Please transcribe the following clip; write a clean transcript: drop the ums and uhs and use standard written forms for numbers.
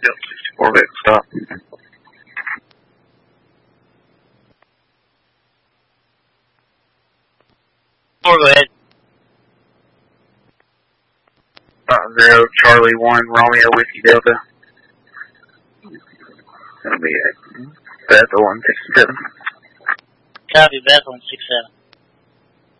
Yep, 64 Vic, stop. Go ahead. 0 Charlie 1 Romeo Whiskey Delta. That'll be at Bethel 167. Copy, Bethel 167.